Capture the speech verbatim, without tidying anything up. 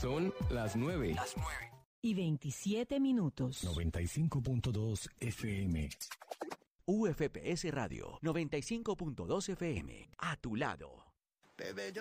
Son las nueve. Las nueve. Y veintisiete minutos. noventa y cinco punto dos F M. U F P S Radio noventa y cinco punto dos F M. A tu lado. Bebé, yo